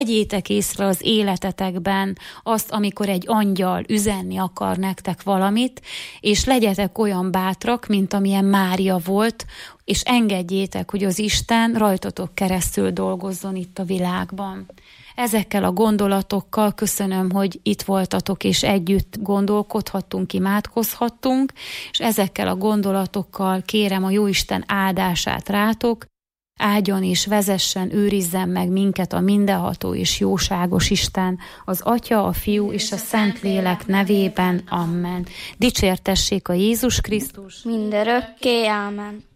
Vegyétek észre az életetekben azt, amikor egy angyal üzenni akar nektek valamit, és legyetek olyan bátrak, mint amilyen Mária volt, és engedjétek, hogy az Isten rajtatok keresztül dolgozzon itt a világban. Ezekkel a gondolatokkal köszönöm, hogy itt voltatok, és együtt gondolkodhattunk, imádkozhattunk, és ezekkel a gondolatokkal kérem a Jóisten áldását rátok, áldjon és vezessen, őrizzen meg minket a mindenható és jóságos Isten, az Atya, a Fiú és a Szentlélek nevében. Amen. Dicsértessék a Jézus Krisztus. Mindörökké. Ámen.